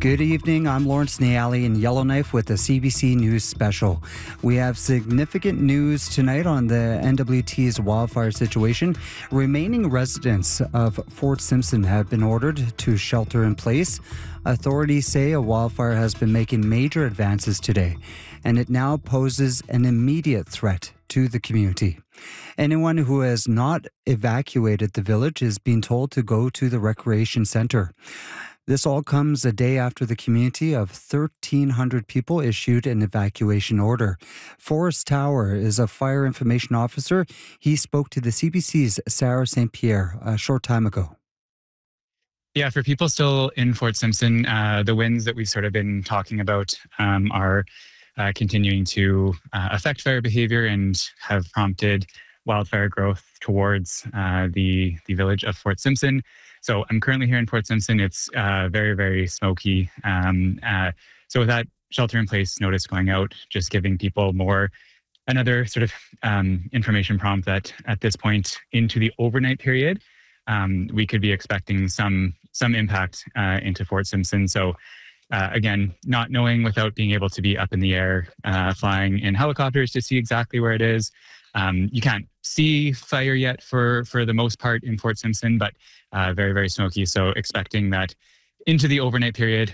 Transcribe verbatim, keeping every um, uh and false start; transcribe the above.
Good evening, I'm Lawrence Niali in Yellowknife with the C B C News Special. We have significant news tonight on the N W T's wildfire situation. Remaining residents of Fort Simpson have been ordered to shelter in place. Authorities say a wildfire has been making major advances today, and it now poses an immediate threat to the community. Anyone who has not evacuated the village is being told to go to the recreation center. This all comes a day after the community of thirteen hundred people issued an evacuation order. Forrest Tower is a fire information officer. He spoke to the C B C's Sarah Saint Pierre a short time ago. Yeah, for people still in Fort Simpson, uh, the winds that we've sort of been talking about um, are uh, continuing to uh, affect fire behavior and have prompted wildfire growth towards uh, the, the village of Fort Simpson. So I'm currently here in Fort Simpson. It's uh, very, very smoky. Um, uh, so with that shelter-in-place notice going out, just giving people more, another sort of um, information prompt that at this point into the overnight period, um, we could be expecting some some impact uh, into Fort Simpson. So uh, again, not knowing without being able to be up in the air, uh, flying in helicopters to see exactly where it is. Um, you can't see fire yet for, for the most part in Fort Simpson, but uh, very, very smoky. So expecting that into the overnight period,